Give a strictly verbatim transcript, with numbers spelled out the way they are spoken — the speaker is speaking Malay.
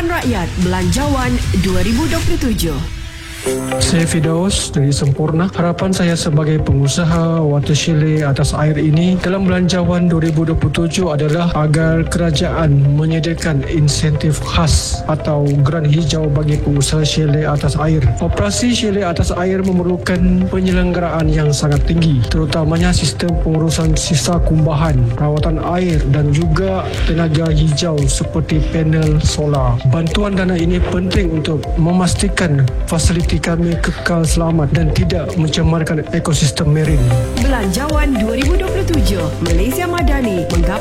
Harapan Rakyat Belanjawan dua ribu dua puluh tujuh. Saya Fidaus dari Sempurna. Harapan saya sebagai pengusaha water chalet atas air ini dalam Belanjawan dua ribu dua puluh tujuh adalah agar kerajaan menyediakan insentif khas atau geran hijau bagi pengusaha chalet atas air. Operasi chalet atas air memerlukan penyelenggaraan yang sangat tinggi, terutamanya sistem pengurusan sisa kumbahan, rawatan air dan juga tenaga hijau seperti panel solar. Bantuan dana ini penting untuk memastikan fasiliti kami kekal selamat dan tidak mencemarkan ekosistem marin. Belanjawan dua ribu dua puluh tujuh, Malaysia Madani menggapai